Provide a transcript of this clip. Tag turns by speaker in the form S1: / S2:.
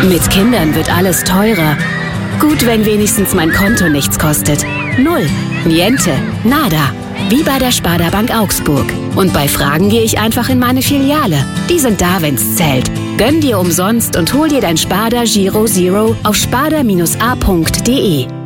S1: Mit Kindern wird alles teurer. Gut, wenn wenigstens mein Konto nichts kostet. Null, niente, nada. Wie bei der Sparda Bank Augsburg. Und bei Fragen gehe ich einfach in meine Filiale. Die sind da, wenn's zählt. Gönn dir umsonst und hol dir dein Sparda Giro Zero auf sparda-a.de.